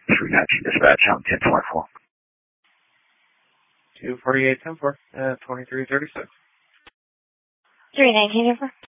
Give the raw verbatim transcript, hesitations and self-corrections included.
three nineteen dispatch on ten twenty-four. two forty-eight ten four, uh, twenty-three thirty-six. three nineteen, over.